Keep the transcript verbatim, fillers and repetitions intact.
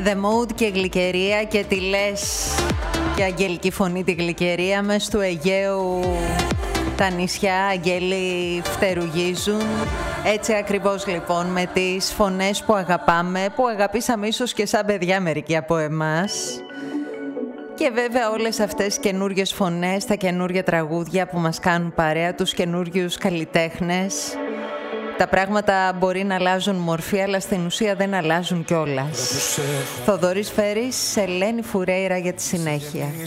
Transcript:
The Mood και Γλυκερία και τη λες και αγγελική φωνή τη Γλυκερία μες του Αιγαίου. Τα νησιά αγγέλοι φτερουγίζουν. Έτσι ακριβώς λοιπόν με τις φωνές που αγαπάμε, που αγαπήσαμε ίσως και σαν παιδιά μερικοί από εμάς. Και βέβαια όλες αυτές καινούριες φωνές, τα καινούργια τραγούδια που μας κάνουν παρέα, τους καινούριους καλλιτέχνες. Τα πράγματα μπορεί να αλλάζουν μορφή, αλλά στην ουσία δεν αλλάζουν κιόλας. Θοδωρής Φέρης, Ελένη Φουρέιρα για τη συνέχεια.